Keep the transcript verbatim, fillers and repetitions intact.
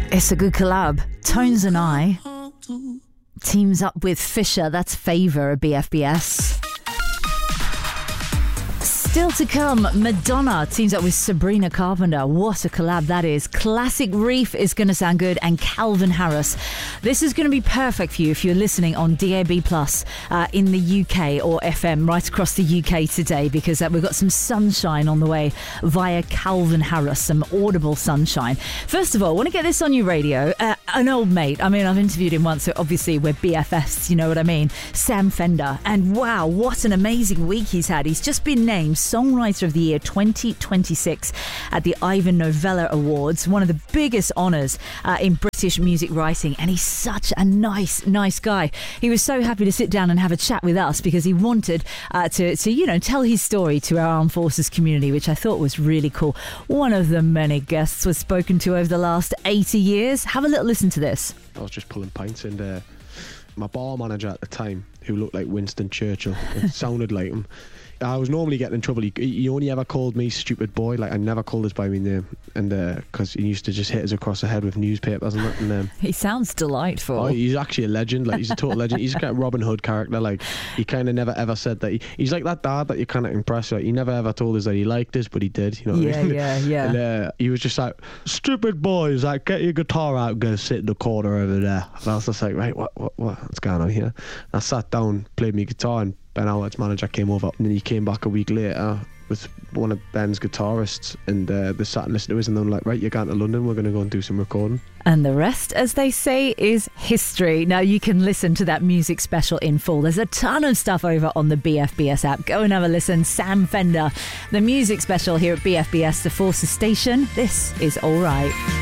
It's a good collab. Tones and I teams up with Fisher. That's Favour, a B F B S. Still to come, Madonna teams up with Sabrina Carpenter. What a collab that is. Classic Reef is going to sound good, and Calvin Harris. This is going to be perfect for you if you're listening on D A B Plus uh, in the U K or F M right across the U K today, because uh, we've got some sunshine on the way via Calvin Harris, some audible sunshine. First of all, I want to get this on your radio. Uh, an old mate, I mean, I've interviewed him once, so obviously we're B F Fs, you know what I mean? Sam Fender. And wow, what an amazing week he's had. He's just been named Songwriter of the Year twenty twenty-six at the Ivan Novella Awards, one of the biggest honours uh, in British music writing, and he's such a nice, nice guy. He was so happy to sit down and have a chat with us because he wanted uh, to, to, you know, tell his story to our armed forces community, which I thought was really cool. One of the many guests was spoken to over the last eighty years. Have a little listen to this. I was just pulling pints, and uh, my bar manager at the time, who looked like Winston Churchill, and sounded like him, I was normally getting in trouble. He, he only ever called me stupid boy. Like, I never called us by my name, and because uh, he used to just hit us across the head with newspapers and that. And um, he sounds delightful. Oh, he's actually a legend. Like, he's a total legend. He's a kind of Robin Hood character. Like, he kind of never ever said that. He, he's like that dad that you kind of impress. Like, he never ever told us that he liked us, but he did. You know what yeah, I mean? yeah, yeah. And uh, he was just like, stupid boys, like, get your guitar out and go sit in the corner over there. And I was just like, right, what, what, what, what's going on here? And I sat down, played my guitar, and Ben Howard's manager came over, and then he came back a week later with one of Ben's guitarists, and uh, they sat and listened to us, and they were like, right, you're going to London, we're going to go and do some recording. And the rest, as they say, is history. Now you can listen to that music special in full. There's a ton of stuff over on the B F B S app. Go and have a listen. Sam Fender, the music special here at B F B S, the Forces Station. This is All Right.